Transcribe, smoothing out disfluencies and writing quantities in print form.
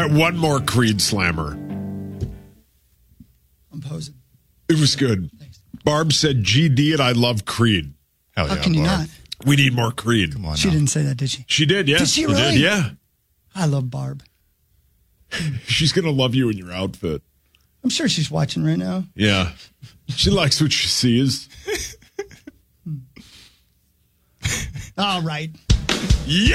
right, one more Creed slammer. I'm posing. It was good. Thanks. Barb said GD and I love Creed. Hell How yeah, can you Barb. not? We need more Creed. Come on She now. didn't say that, did she? She did, yeah. Did she really? Yeah. I love Barb. She's going to love you in your outfit. I'm sure she's watching right now. Yeah. She likes what she sees. All right. Yeah.